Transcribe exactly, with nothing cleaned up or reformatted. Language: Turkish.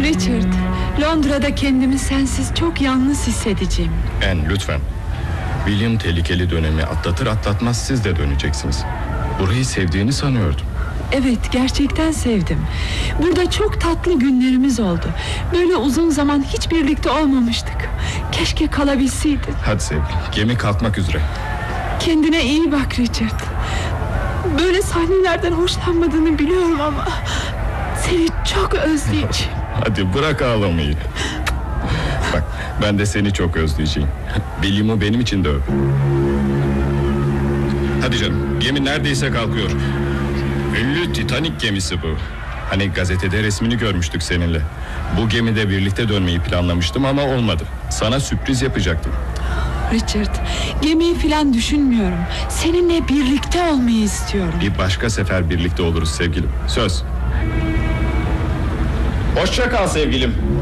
Richard, Londra'da kendimi sensiz çok yalnız hissedeceğim. En lütfen. William tehlikeli dönemi atlatır atlatmaz siz de döneceksiniz. Burayı sevdiğini sanıyordum. Evet, gerçekten sevdim. Burada çok tatlı günlerimiz oldu. Böyle uzun zaman hiç birlikte olmamıştık. Keşke kalabilseydin. Hadi sevgilim, gemi kalkmak üzere. Kendine iyi bak Richard. Böyle sahnelerden hoşlanmadığını biliyorum ama seni çok özleyeceğim. Hadi bırak ağlamayı. Bak, ben de seni çok özleyeceğim. William'ı benim için de öp. Hadi canım, gemi neredeyse kalkıyor. Ünlü Titanic gemisi bu. Hani gazetede resmini görmüştük seninle. Bu gemide birlikte dönmeyi planlamıştım ama olmadı. Sana sürpriz yapacaktım. Richard, gemiyi falan düşünmüyorum. Seninle birlikte olmayı istiyorum. Bir başka sefer birlikte oluruz sevgilim. Söz. Hoşça kal sevgilim.